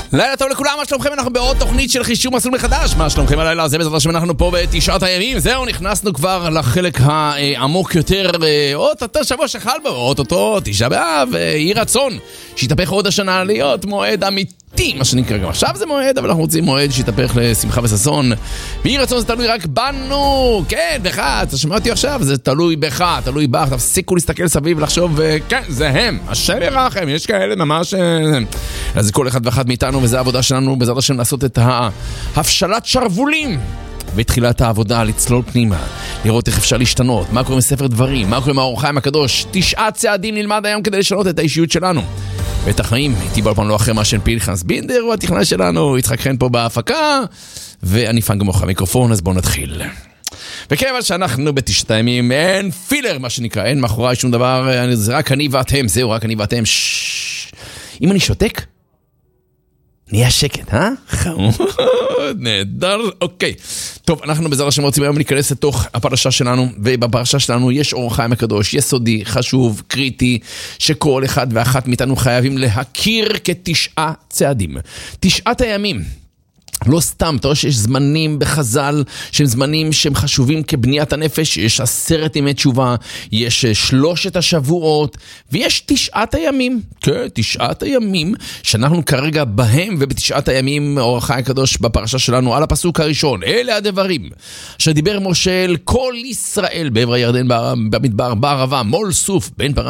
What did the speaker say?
לילה טוב לכולם, מה שלומכם? אנחנו בעוד תוכנית של חישוב מסלול מחדש. מה שלומכם הלילה הזה? בעזרת השם אנחנו פה בתשעת הימים. זהו, נכנסנו כבר לחלק העמוק יותר. אותו שבוע שחל בו, אותו תשעה באב, יהי רצון שיתהפך עוד השנה להיות מועד אמיתי, מה שנקרא. גם עכשיו זה מועד, אבל אנחנו רוצים מועד שיתהפך לשמחה וששון. ויהי רצון זה תלוי רק בנו. כן, בך, אתה שומע אותי עכשיו? זה תלוי בך, תלוי בך. תפסיקו להסתכל סביב ולחשוב, כן, זה הם, השם ירחם, יש כאלה ממש... אז זה כל אחד ואחת מאיתנו, וזה העבודה שלנו בעזרת השם לעשות את ההפשלת שרבולים בתחילת העבודה, לצלול פנימה, לראות איך אפשר להשתנות, מה קורה מספר דברים, מה קורה מהאור החיים הקדוש. 9 צעדים נלמד היום כדי לשנות את האישיות שלנו ואת החיים. איתי באולפן לא אחר מאשר פנחס בינדר, הוא הטכנאי שלנו, יצחק חן פה בהפקה, ואני פן גם אחרי המיקרופון, אז בואו נתחיל. וכיוון שאנחנו בתשעת הימים, אין פילר מה שנקרא, אין מאחורי שום דבר, זה רק אני ואתם, זהו, רק אני ואתם. אם אני שותק, נהיה שקט, חמוד, נהדר, אוקיי. טוב, אנחנו בעזרת השם רוצים היום להיכנס לתוך הפרשה שלנו, ובפרשה שלנו יש אור החיים הקדוש, יסודי, חשוב, קריטי, שכל אחד ואחת מאיתנו חייבים להכיר כ9 צעדים. 9 הימים. לא סתם, אתה רואה שיש זמנים בחז"ל, שהם זמנים שהם חשובים כבניית הנפש, יש 10 ימי תשובה, יש 3 השבועות, ויש 9 הימים, כן, 9 הימים, שאנחנו כרגע בהם, וב9 הימים, אור החיים הקדוש בפרשה שלנו, על הפסוק הראשון, אלה הדברים, שדיבר משה אל כל ישראל, בעבר הירדן, במדבר, בערבה, מול סוף, בין פרן,